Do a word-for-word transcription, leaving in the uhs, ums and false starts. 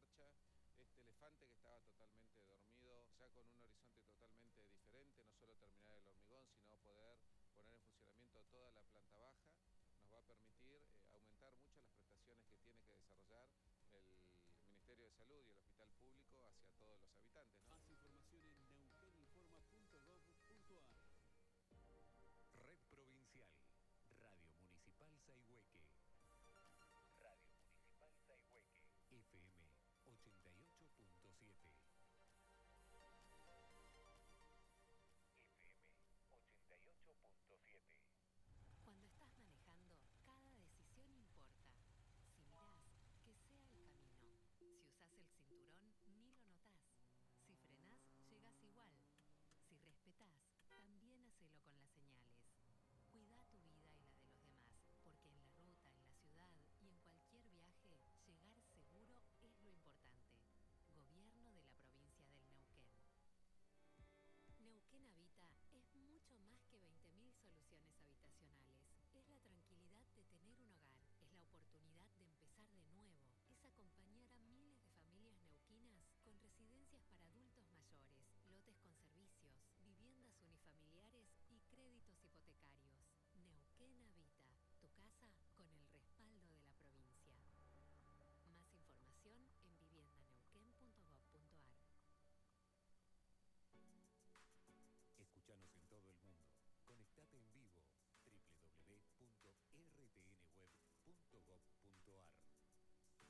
marcha este elefante que estaba totalmente dormido, ya con un horizonte totalmente diferente, no solo terminar el hormigón, sino poder poner en funcionamiento toda la planta baja, nos va a permitir eh, aumentar mucho las prestaciones que tiene que desarrollar el Ministerio de Salud y el Hospital Público hacia todos los habitantes, ¿no?